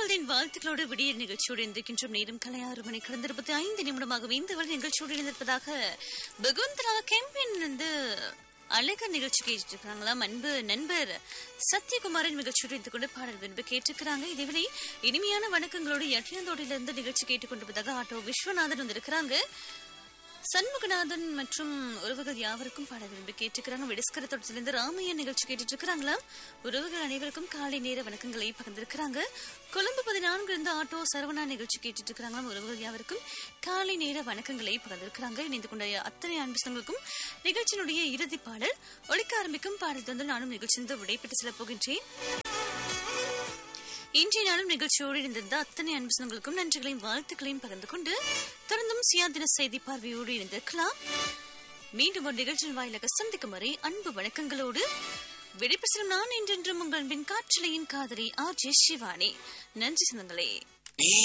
உங்களின் வாழ்த்துக்களோடு விடிய நிகழ்ச்சியோடு இருக்கின்ற நேரம் கலை 6 மணி கடந்த 25 நிமிடமாகவே இந்த வரை நிகழ்ச்சியோடு இருந்திருப்பதாக பகவந்தராவ கேம்பியன் அழக நிகழ்ச்சி கேட்டிருக்காங்களாம். அன்பு நண்பர் சத்யகுமாரின் நிகழ்ச்சியோடு இருந்து கொண்டு பாடல் விரும்பி கேட்டிருக்கிறாங்க. இதேவேளை இனிமையான வணக்கங்களோடு எட்டியாந்தோடிலிருந்து நிகழ்ச்சி கேட்டுக்கொண்டிருப்பதாக ஆட்டோ விஸ்வநாதன் வந்திருக்கிறாங்க. சண்முகநாதன் மற்றும் உறவுகள் யாவருக்கும் பாட விரும்பி கேட்டுக்கிறாங்க. விடஸ்கர தோட்டத்திலிருந்து ராமையா நிகழ்ச்சி கேட்டுட்டு இருக்கிறாங்களா. உறவுகள் அனைவருக்கும் காலை நேர வணக்கங்களை பகிர்ந்திருக்கிறாங்க. கொழும்பு 14 இருந்து ஆட்டோ சரவணா நிகழ்ச்சி கேட்டுட்டு இருக்கிறாங்களா. உறவுகள் யாவருக்கும் காலை நேர வணக்கங்களை பகிர்ந்திருக்கிறாங்க. இணைந்து கொண்ட அத்தனை அன்புகளுக்கும் நிகழ்ச்சியினுடைய இறுதி பாடல் ஒழிக்க ஆரம்பிக்கும் பாடல் தந்து நானும் நிகழ்ச்சியிலிருந்து விடைபெற்று செல்ல போகின்றேன். இன்றைய நாளும் நிகழ்ச்சியோடு இருந்திருந்த அத்தனை அன்புகளுக்கும் நன்றிகளையும் வாழ்த்துக்களையும் பகிர்ந்து கொண்டு தொடர்ந்தும் சுயாதீன செய்தி பார்வையோடு இருந்திருக்கலாம். மீண்டும் ஒரு நிகழ்ச்சியின் வாயிலாக சந்திக்கும் வரை அன்பு வணக்கங்களோடு விடைபெறும் நான் என்றென்றும் உங்கள் அன்பின் காற்றலையின் காதலி RJ சிவானி. நன்றி சொந்தங்களே.